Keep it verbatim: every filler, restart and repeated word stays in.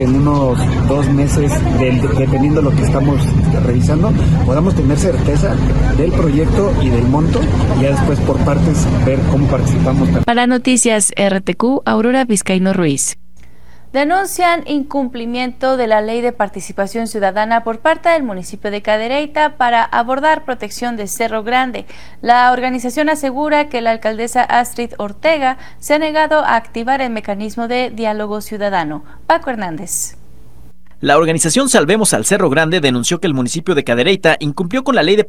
En unos dos meses, del, dependiendo de lo que estamos revisando, podamos tener certeza del proyecto y del monto, y ya después por partes ver cómo participamos. Para Noticias R T Q, Aurora Vizcaíno Ruiz. Denuncian incumplimiento de la Ley de Participación Ciudadana por parte del municipio de Cadereyta para abordar protección de Cerro Grande. La organización asegura que la alcaldesa Astrid Ortega se ha negado a activar el mecanismo de diálogo ciudadano. Paco Hernández. La organización Salvemos al Cerro Grande denunció que el municipio de Cadereyta incumplió con la Ley de